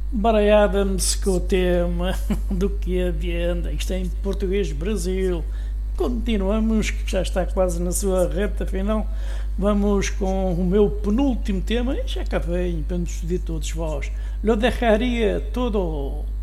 Baralhada-me-se com o tema do que adianta. Isto é em português Brasil. Continuamos, que já está quase na sua reta final. Vamos com o meu penúltimo tema. E já acabei para nos despedir todos vós. Lo dejaria todo.